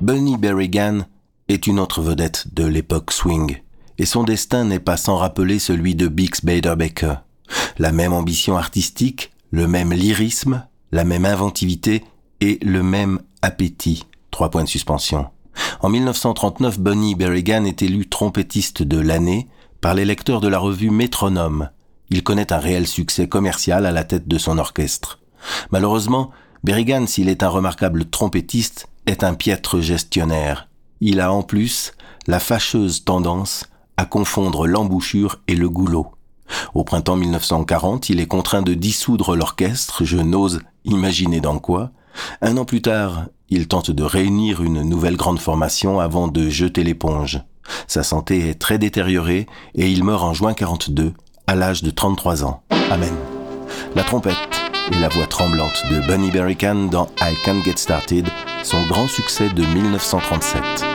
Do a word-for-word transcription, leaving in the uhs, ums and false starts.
Bunny Berrigan est une autre vedette de l'époque swing, et son destin n'est pas sans rappeler celui de Bix Beiderbecke. La même ambition artistique, le même lyrisme, la même inventivité et le même appétit. Trois points de suspension. En dix-neuf cent trente-neuf, Bunny Berrigan est élu trompettiste de l'année par les lecteurs de la revue Métronome. Il connaît un réel succès commercial à la tête de son orchestre. Malheureusement, Berrigan, s'il est un remarquable trompettiste, est un piètre gestionnaire. Il a en plus la fâcheuse tendance à confondre l'embouchure et le goulot. Au printemps dix-neuf cent quarante, il est contraint de dissoudre l'orchestre, je n'ose imaginer dans quoi. Un an plus tard, il tente de réunir une nouvelle grande formation avant de jeter l'éponge. Sa santé est très détériorée et il meurt en juin quarante-deux, à l'âge de trente-trois ans. Amen. La trompette et la voix tremblante de Bunny Berrigan dans I Can't Get Started, son grand succès de dix-neuf cent trente-sept.